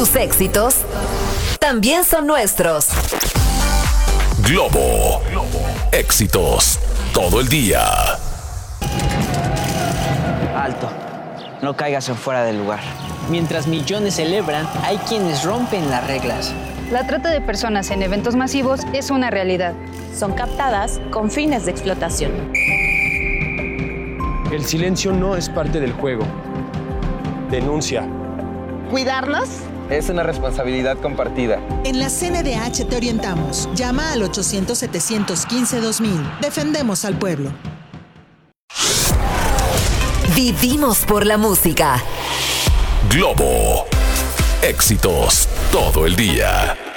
tus éxitos también son nuestros. Globo. Éxitos todo el día. Alto. No caigas en fuera del lugar. Mientras millones celebran, hay quienes rompen las reglas. La trata de personas en eventos masivos es una realidad. Son captadas con fines de explotación. El silencio no es parte del juego. Denuncia. ¿Cuidarnos? Es una responsabilidad compartida. En la CNDH te orientamos. Llama al 800-715-2000. Defendemos al pueblo. Vivimos por la música. Globo. Éxitos todo el día.